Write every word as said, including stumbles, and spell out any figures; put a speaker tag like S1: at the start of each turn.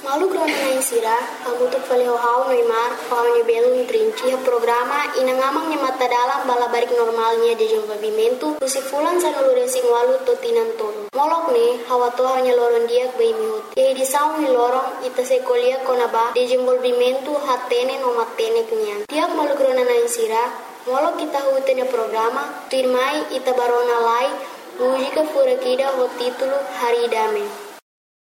S1: Malu grona na insira, hamutuk fale hau Neymar, hau ni belu trinci ha programa inangamang ni mata dalam bala barik normalnya de desenvolvimento, usi fulan sa nulure sing walu totinan tolo. Molok ne, hawa to hanya loron diak bai mihut. Ye di saung ni lorong ita se kolia konaba de desenvolvimento hatene no matene kenyan. Tiak malu grona na insira, molok kita hutenya programa, tirmai ita barona lai, mujika furakida ho titulo Hari Dame.